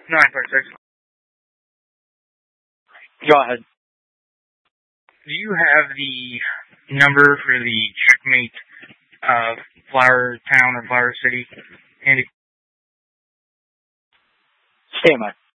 9.6. Go ahead. Do you have the number for the checkmate Flower Town or Flower City? Andy? Stay in mind.